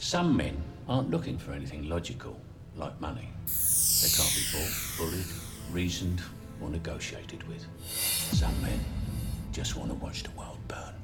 Some men aren't looking for anything logical, like money. They can't be bought, bullied, reasoned, or negotiated with. Some men just want to watch the world burn.